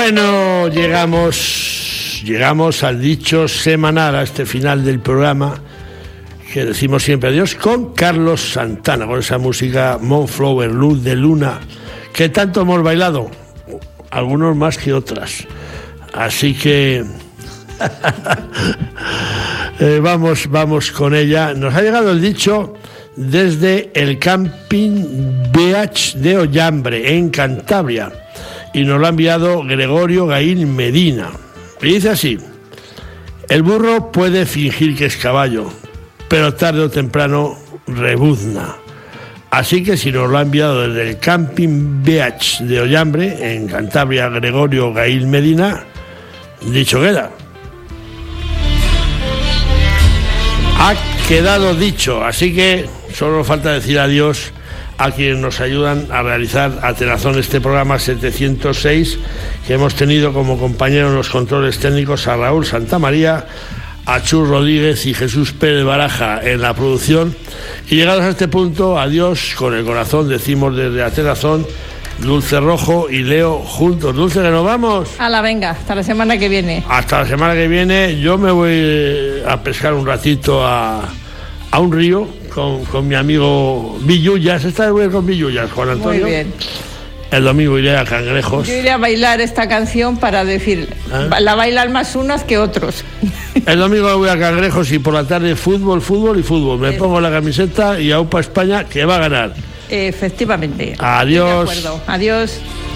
Bueno, llegamos al dicho semanal, a este final del programa, que decimos siempre adiós, con Carlos Santana, con esa música Moonflower, Luz de Luna, que tanto hemos bailado, algunos más que otras. Así que vamos con ella. Nos ha llegado el dicho desde el Camping Beach de Ollambre, en Cantabria, y nos lo ha enviado Gregorio Gaín Medina. Y dice así: el burro puede fingir que es caballo, pero tarde o temprano rebuzna. Así que si nos lo ha enviado desde el Camping Beach de Ollambre, en Cantabria, Gregorio Gaín Medina, dicho queda. Ha quedado dicho, así que solo falta decir adiós a quienes nos ayudan a realizar a Tenazón este programa 706, que hemos tenido como compañeros en los controles técnicos a Raúl Santamaría, a Chus Rodríguez y Jesús Pérez Baraja en la producción. Y llegados a este punto, adiós con el corazón, decimos desde Atenazón, Dulce Rojo y Leo juntos. Dulce, que nos vamos. Hala, venga, hasta la semana que viene. Hasta la semana que viene. Yo me voy a pescar un ratito a un río con mi amigo Villullas. Esta vez voy a ir con Villullas, Juan Antonio. Muy bien. El domingo iré a Cangrejos. Yo iré a bailar esta canción para decir, la bailan más unas que otros. El domingo voy a Cangrejos y por la tarde fútbol. Me pongo la camiseta y AUPA España, que va a ganar. Efectivamente. Adiós. De acuerdo. Adiós.